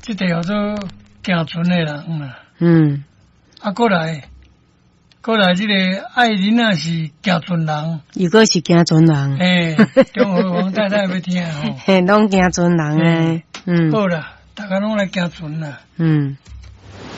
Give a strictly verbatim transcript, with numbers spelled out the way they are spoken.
这个叫做行船的人啦。 嗯， 啊，过来，过来，这个爱人啊是行船人， 伊个是行船人。 诶，中和王太太要听吼。 嘿，拢行船人诶。嗯， 好啦，大家拢来行船啦。 嗯。